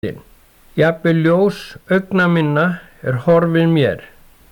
Jafnvel ljós augna minna horfin mér.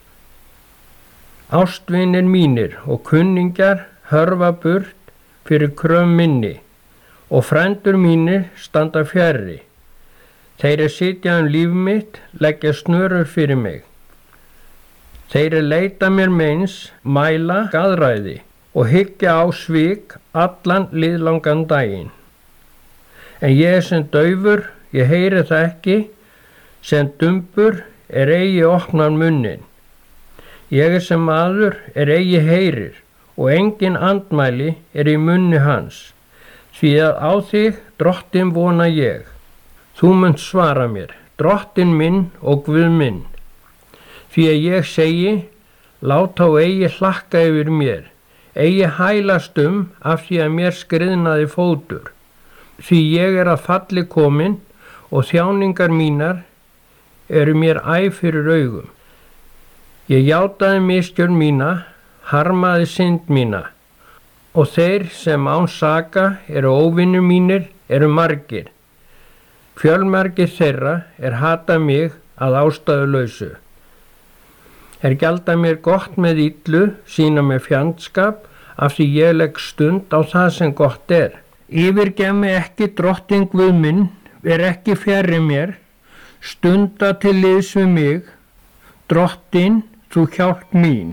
Ástvinir mínir og kunningjar hörfa burt fyrir kröm minni og frændur mínir standa fjarri. Þeir sitja líf mitt, leggja snörur fyrir mig. Þeir leita mér meins, mæla gaðræði og hyggja á svik allan liðlangan daginn. En ég sem daufur, ég heyri það ekki, sem dumbur eigi opnar munnin. Ég sem maður eigi heyrir og engin andmæli í munni hans, því að á þig, drottin, vona ég. Þú munt svara mér, drottin minn og Guð minn. Því að ég segi, lát þá eigi hlakka yfir mér, eigi hælast af því að mér skriðnaði fótur. Því ég að falli komin og þjáningar mínar eru mér æ fyrir augum. Ég játaði misgjörð mína, harmaði synd mína, og þeir sem án saka eru óvinir mínir eru margir. Fjölmargir þeirra hata mig að ástæðulausu. Gjalda mér gott með illu, sýna mér fjandskap, af því ég legg stund á það sem gott Yfirgef mig ekki, drottin Guð minn, ekki fjarri mér, stunda til liðs við mig, drottin, þú hjálp mín.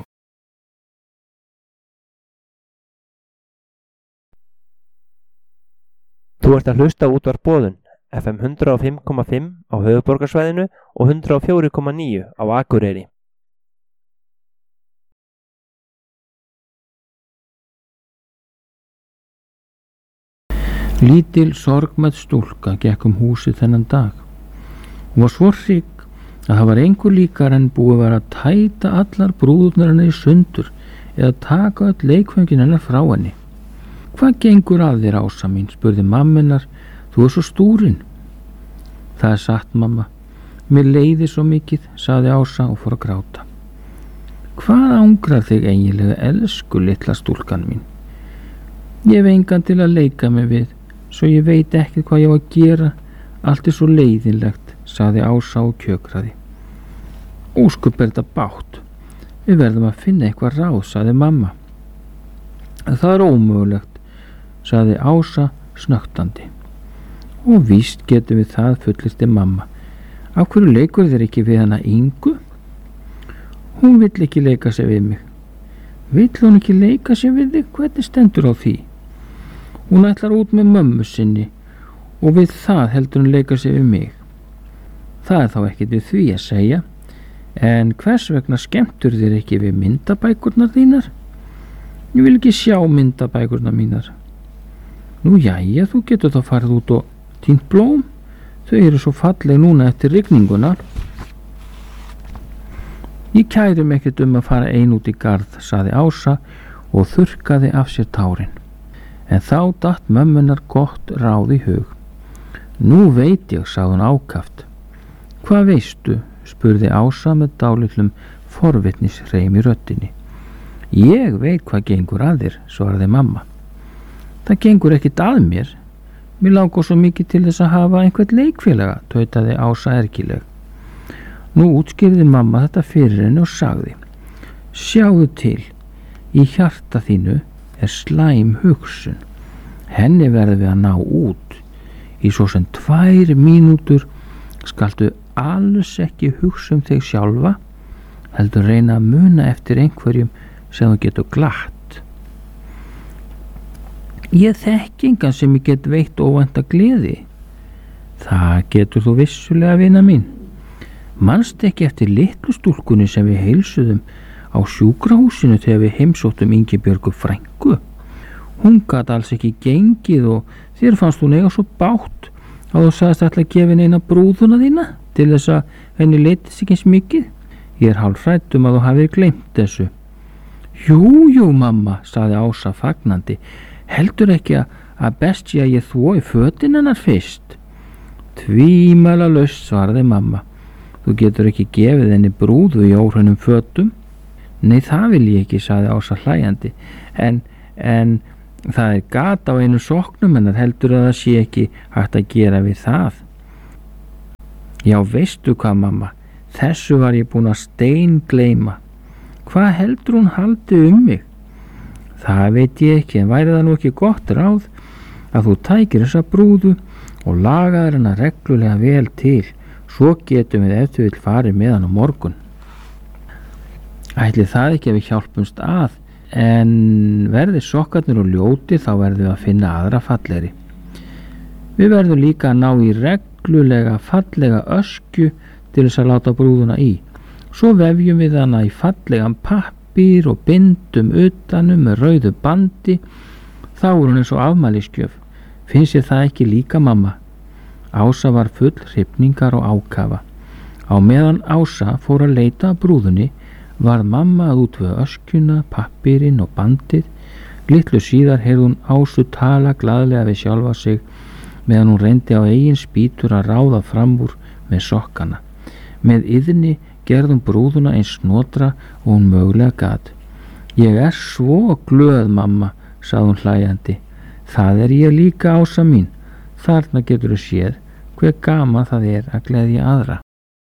Þú ert að hlusta á Útvarp Boðun, FM 105,5 á höfuðborgarsvæðinu og 104,9 á Akureyri. Lítil sorgmædd stúlka gekk húsið þennan dag. Hún var svo hrygg að það var engu líkar en búið var að tæta allar brúðurnar hennar í sundur eða taka öll leikföngin hennar frá henni. Hvað gengur að þér, Ása mín, spurði mamma, þú svo stúrin. Það satt, mamma. Mér leiði svo mikið, sagði Ása og fór að gráta. Hvað angrar þig eiginlega, elsku litla stúlkan mín? Ég hef engan til að leika mig við, svo ég veit ekki hvað ég á að gera, allt svo leiðinlegt, sagði Ása og kjökraði. Óskup þetta bátt, við verðum að finna eitthvað ráð, sagði mamma. Það ómögulegt, sagði Ása snöktandi. Og víst getum við það, fullyrti mamma. Af hverju leikur þér ekki við hana Ingu? Hún vill ekki leika sig við mig. Vill hún ekki leika sig við þig? Hvernig stendur á því? Hún ætlar út með mömmu sinni og við það heldur hún leika sig við mig. Það þá ekkert við því að segja, en hvers vegna skemmtur þér ekki við myndabækurnar þínar? Ég vil ekki sjá myndabækurnar mínar. Nú jæja, þú getur þá farið út og tínt blóm, þau eru svo falleg núna eftir rigninguna. Ég kæri mig ekkert að fara ein út í garð, sagði Ása og þurrkaði af sér tárin. En þá datt mömmunar gott ráð í hug. Nú veit ég, sagði hún ákaft. Hvað veistu? Spurði Ása með dálitlum forvitnisreim í röddinni. Ég veit hvað gengur að þér, svaraði mamma. Það gengur ekkert að mér. Mér langar svo mikið til þess að hafa einhvern leikfélaga, tautaði Ása ergileg. Nú útskýrði mamma þetta fyrir henni og sagði: Sjáðu til, í hjarta þínu slæm hugsun. Henni verður við að ná út. Í svo sem 2 mínútur skaltu alls ekki hugsa þig sjálfa, heldur reyna að muna eftir einhverjum sem þú getur glatt. Ég þekki engan sem ég get veitt óvænta gleði. Það getur þú vissulega, vina mín. Manst ekki eftir litlu stúlkunni sem við heilsuðum á sjúkrahúsinu þegar við heimsóttum Ingibjörgu frænku? Hún gat alls ekki gengið og þér fannst hún eiga svo bátt að þú sagðist ætla að gefa henni eina brúðuna þína til þess að henni leitist ekki eins mikið. Ég hálfhrædd að þú hafið gleymt þessu. Jú, mamma, sagði Ása fagnandi. Heldur ekki að best sé að ég þvoi fötin hennar fyrst? Tvímælalaust, svaraði mamma. Þú getur ekki gefið henni brúðu í óhreinum fötum. Nei, það vil ég ekki, sagði Ása hlæjandi. En það gat á einu soknum hennar, heldur að það sé ekki hægt að gera við það. Já, veistu hvað, mamma, þessu var ég búin að steingleyma. Hvað heldur hún haldi mig? Það veit ég ekki, en væri það nú ekki gott ráð að þú tækir þessa brúðu og lagaðir hana reglulega vel til, svo getum við ef þú vill farið með hann á morgun. Ætli það ekki að við hjálpumst að, en verði sokkarnir og ljóti þá verðum við að finna aðra fallegri. Við verðum líka að ná í reglulega fallega öskju til þess að láta brúðuna í. Svo vefjum við hana í fallegan pappír og bindum utanum með rauðu bandi. Þá er hún eins og afmælisgjöf. Finnst ég það ekki líka, mamma? Ása var full hrifningar og ákafa. Á meðan Ása fór að leita að brúðunni varð mamma að útvega öskjuna, pappírinn og bandið. Litlu síðar heyrði hún Ásu tala glaðlega við sjálfa sig meðan hún reyndi á eigin spýtur að ráða fram úr með sokkana. Með iðni gerðum brúðuna eins snotra og hún mögulega gat. Ég er svo glöð, mamma, sagði hún hlæjandi. Það er ég líka, Ása mín. Þarna getur þú séð hver gaman það er að gleðja aðra.